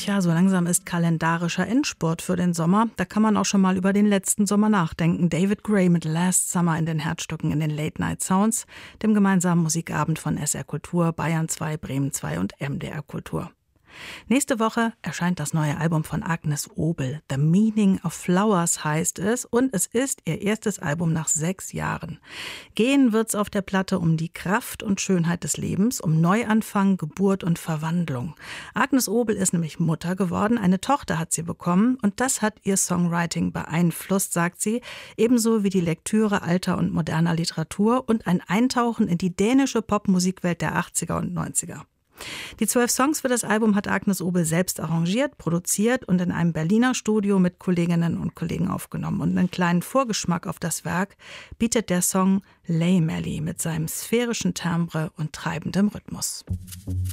Tja, so langsam ist kalendarischer Endspurt für den Sommer. Da kann man auch schon mal über den letzten Sommer nachdenken. David Gray mit Last Summer in den Herzstücken in den Late Night Sounds, dem gemeinsamen Musikabend von SR Kultur, Bayern 2, Bremen 2 und MDR Kultur. Nächste Woche erscheint das neue Album von Agnes Obel. The Meaning of Flowers heißt es und es ist ihr erstes Album nach 6 Jahren. Gehen wird's auf der Platte um die Kraft und Schönheit des Lebens, um Neuanfang, Geburt und Verwandlung. Agnes Obel ist nämlich Mutter geworden, eine Tochter hat sie bekommen und das hat ihr Songwriting beeinflusst, sagt sie, ebenso wie die Lektüre alter und moderner Literatur und ein Eintauchen in die dänische Popmusikwelt der 80er und 90er. Die 12 Songs für das Album hat Agnes Obel selbst arrangiert, produziert und in einem Berliner Studio mit Kolleginnen und Kollegen aufgenommen. Und einen kleinen Vorgeschmack auf das Werk bietet der Song Lay Melly mit seinem sphärischen Timbre und treibendem Rhythmus.